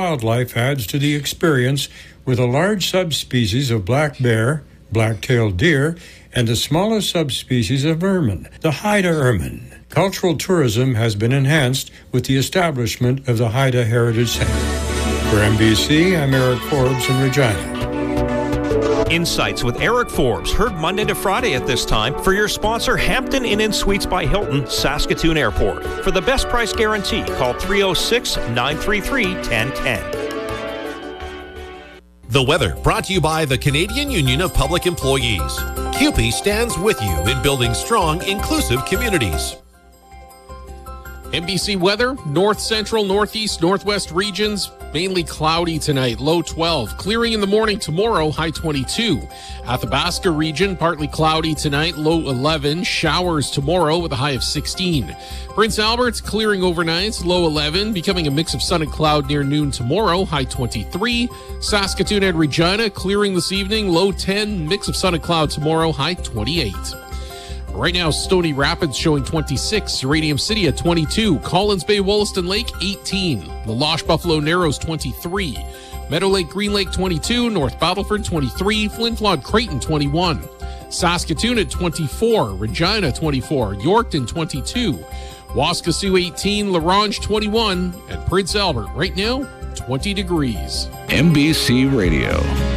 wildlife adds to the experience with a large subspecies of black bear, black-tailed deer, and the smallest subspecies of ermine, the Haida ermine. Cultural tourism has been enhanced with the establishment of the Haida Heritage Center. For NBC, I'm Eric Forbes in Regina. Insights with Eric Forbes, heard Monday to Friday at this time for your sponsor, Hampton Inn & Suites by Hilton, Saskatoon Airport. For the best price guarantee, call 306-933-1010. The weather brought to you by the Canadian Union of Public Employees. CUPE stands with you in building strong, inclusive communities. NBC weather, north, central, northeast, northwest regions, mainly cloudy tonight, low 12. Clearing in the morning tomorrow, high 22. Athabasca region, partly cloudy tonight, low 11. Showers tomorrow with a high of 16. Prince Albert's clearing overnight, low 11. Becoming a mix of sun and cloud near noon tomorrow, high 23. Saskatoon and Regina, clearing this evening, low 10. Mix of sun and cloud tomorrow, high 28. Right now, Stony Rapids showing 26, Uranium City at 22, Collins Bay, Wollaston Lake 18, La Loche Buffalo Narrows 23, Meadow Lake Green Lake 22, North Battleford 23, Flin Flon Creighton 21, Saskatoon at 24, Regina 24, Yorkton 22, Waskesiu 18, La Ronge 21, and Prince Albert right now 20 degrees. NBC Radio.